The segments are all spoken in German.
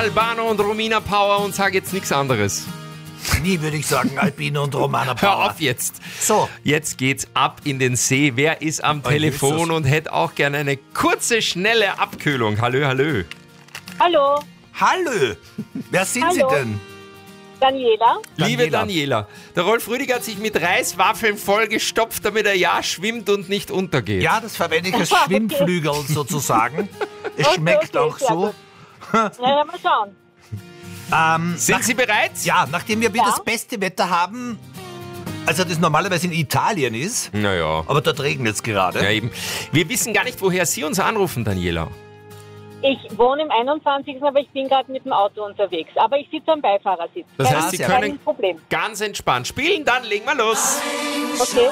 Albano und Romina Power und sage jetzt nichts anderes. Nie würde ich sagen, Albino und Romana Power. Hör auf jetzt. So. Jetzt geht's ab in den See. Wer ist am Telefon Jesus. und hätte auch gerne eine kurze, schnelle Abkühlung? Hallo, hallo. Hallo, Hallo. Wer sind Hallo. Sie denn? Daniela. Liebe Daniela, der Rolf Rüdiger hat sich mit Reiswaffeln vollgestopft, damit er ja schwimmt und nicht untergeht. Ja, das verwende ich als Schwimmflügel sozusagen. Es Okay, schmeckt okay, auch sehr so. gut. Na, ja, mal schauen. Sind Sie bereit? Ja, nachdem wir wieder Ja. das beste Wetter haben, also das normalerweise in Italien ist, Naja. aber dort regnet es gerade. Ja, eben. Wir wissen gar nicht, woher Sie uns anrufen, Daniela. Ich wohne im 21., aber ich bin gerade mit dem Auto unterwegs. Aber ich sitze am Beifahrersitz. Das Kein- heißt, Sie sehr können Kein Problem. ganz entspannt spielen, dann legen wir los. Okay.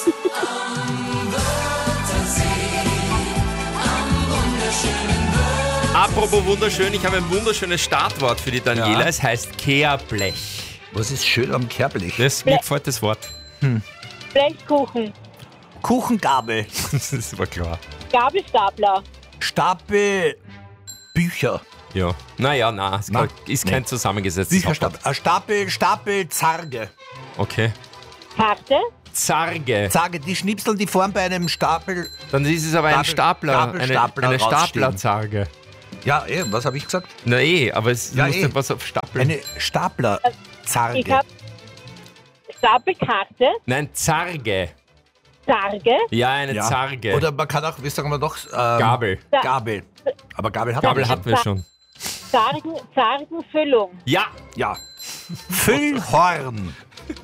Apropos wunderschön, ich habe ein wunderschönes Startwort für die Daniela. Ja. Es heißt Kehrblech. Was ist schön am Kerblich? Mir gefällt das Wort. Blechkuchen. Kuchengabel, Das war klar. Gabelstapler. Stapel Bücher. Ja. Naja, es Na, ist kein zusammengesetztes Bücherstapel. Hauptwort. Stapel Zarge. Okay. Karte. Zarge. Zarge, die schnipseln die Form bei einem Stapel. Dann ist es aber ein Stapler. Gabelstapler Eine rausstehen. Staplerzarge. Ja, was habe ich gesagt? Na aber es Ja, muss eh. etwas auf Stapel. Eine Ich Staplerzarge. habe Stapelkarte. Nein, Zarge. Zarge. Ja, eine Zarge. Oder man kann auch, wie sagen wir noch? Gabel. Gabel. Aber Gabel hat Gabel man hatten wir schon. Zargenfüllung. Ja. Ja. Füllhorn.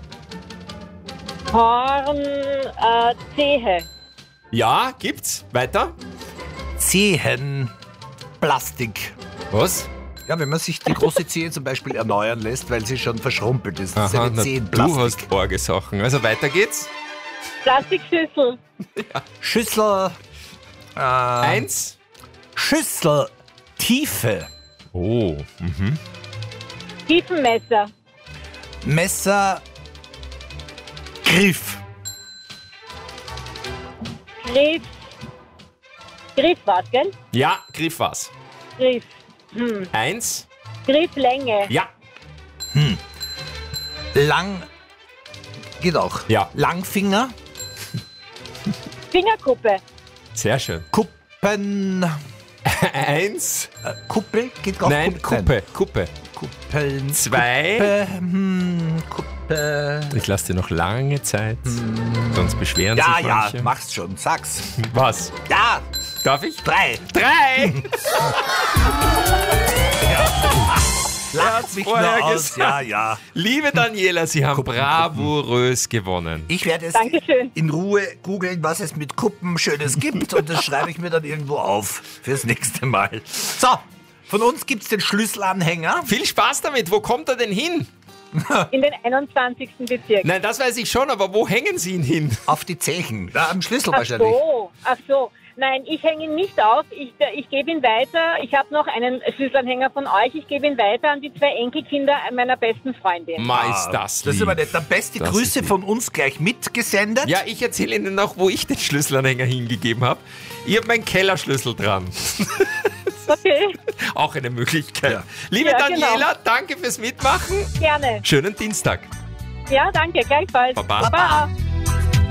Horn. Zehe. Ja, gibt's. Weiter. Zehenplastik. Was? Ja, wenn man sich die große Zehe zum Beispiel erneuern lässt, weil sie schon verschrumpelt ist. Das ist eine du Zehenplastik. hast Orgesachen. Also weiter geht's. Plastikschüssel. Schüssel. 1. Schüsseltiefe. Oh. Tiefenmesser. Messer. Griff. Griff. Griff war's, gell? Ja, Griff war's. Griff. 1. Grifflänge. Ja. Lang. Geht auch. Ja. Langfinger. Fingerkuppe. Sehr schön. Kuppen. 1. Kuppel. Geht auch. Nein, Kuppe. Kuppeln. 2. Kuppe. Ich lasse dir noch lange Zeit. Sonst beschweren Ja, sich ja, manche. mach's schon. Sag's. Was? Ja. Darf ich? 3. 3. Lacht mich nur vorher aus. gesagt. Ja, ja. Liebe Daniela, Sie haben bravourös gewonnen. Ich werde es Dankeschön. in Ruhe googeln, was es mit Kuppen Schönes gibt. Und das schreibe ich mir dann irgendwo auf fürs nächste Mal. So, von uns gibt's den Schlüsselanhänger. Viel Spaß damit. Wo kommt er denn hin? In den 21. Bezirk. Nein, das weiß ich schon, aber wo hängen Sie ihn hin? Auf die Zechen. Da am Schlüssel Ach wahrscheinlich. so, ach so. Nein, ich hänge ihn nicht auf. Ich gebe ihn weiter. Ich habe noch einen Schlüsselanhänger von euch. Ich gebe ihn weiter an die 2 Enkelkinder meiner besten Freundin. Ist das Das ist aber nett. Der beste Das Grüße ist lieb. von uns gleich mitgesendet. Ja, ich erzähle Ihnen noch, wo ich den Schlüsselanhänger hingegeben habe. Ich habe meinen Kellerschlüssel dran. Okay, Auch eine Möglichkeit. Ja. Liebe Ja, Daniela, danke fürs Mitmachen. gerne. Schönen Dienstag. Ja, danke, gleichfalls. Baba. Baba.